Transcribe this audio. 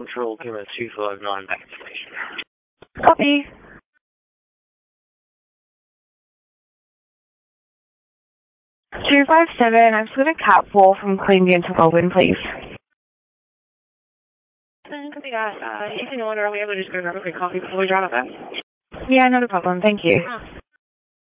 Control, Kilo 259, back to station. Copy. 257, I'm just going to cat 4 from Queanbeyan to Melbourne, please. Copy that. If in order, are we able to just go grab a quick coffee before we drive up there? Yeah, not a problem, thank you.